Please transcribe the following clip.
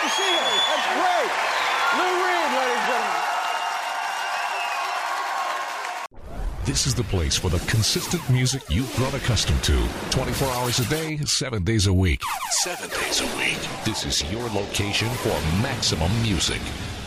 to see her. That's great. Lou Reed, ladies and gentlemen. This is the place for the consistent music you've grown accustomed to. 24 hours a day, 7 days a week. 7 days a week. This is your location for maximum music.